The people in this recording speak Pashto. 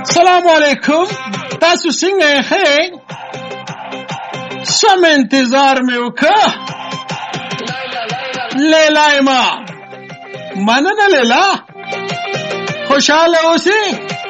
السلام علیکم تاسو څنګه یې سم انتظار مې وکړ لیلا ما مننه لیلا خوشاله اوسې